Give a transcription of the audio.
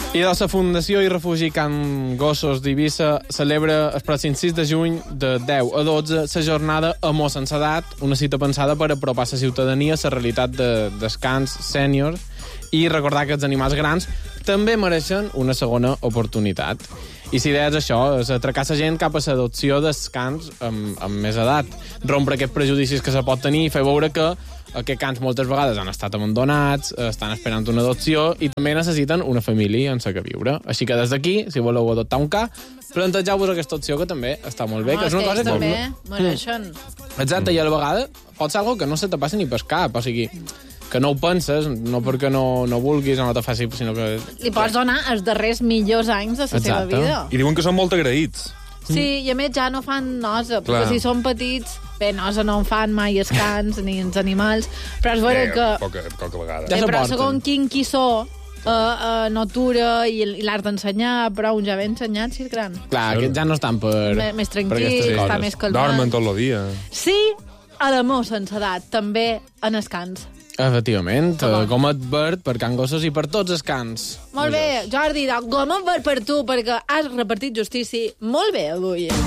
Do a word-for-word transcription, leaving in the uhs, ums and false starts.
I de la Fundació i Refugi Can Gossos d'Eivissa celebra el pròxim sis de juny de deu a dotze la jornada Amor sense edat, una cita pensada per apropar la ciutadania a la realitat de descans sènior i recordar que els animals grans també mereixen una segona oportunitat. I si idea és això, és atracar la gent cap a l'adopció descans amb, amb més edat, rompre aquests prejudicis que se pot tenir i fer veure que aquests cans moltes vegades han estat abandonats, estan esperant una adopció i també necessiten una família en la que viure. Així que des d'aquí, si voleu adoptar un ca, plantejeu-vos aquesta opció que també està molt bé. No, que és una que cosa que també no... mereixen. Exacte, i a la vegada pot ser algo que no se te passi ni per cap, o sigui, que no ho penses, no perquè no, no vulguis o no te faci, sinó que... Li pots donar els darrers millors anys de la seva Exacte. vida. I diuen que són molt agraïts. Sí, i a més ja no fan nosa, Clar. perquè si són petits, bé, nosa no en fan mai els cans ni els animals, però és vera Eh, que... Poca, poca vegada. Ja Bé, però s'aporten. segons quin qui so, uh, uh, natura i, i l'art d'ensenyar, però un ja ve ensenyat si és gran. Clar, aquests ja no estan per... M més per tranquil, aquestes està coses. més calmat. Dormen tot el dia. Sí, a l'amor sense edat, també en els cans. Efectivament, Home. eh, gomet verd per Can Gossos i per tots els cans. Molt bé, Jordi, doncs, gomet verd per tu, perquè has repartit justícia molt bé avui.